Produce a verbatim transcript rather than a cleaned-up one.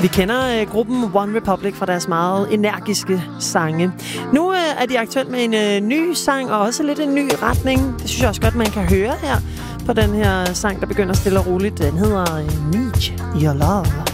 Vi kender øh, gruppen One Republic fra deres meget energiske sange. Nu øh, er de aktuelt med en øh, ny sang, og også lidt en ny retning. Det synes jeg også godt, man kan høre her på den her sang, der begynder stille og roligt. Den hedder øh, Need Your Love.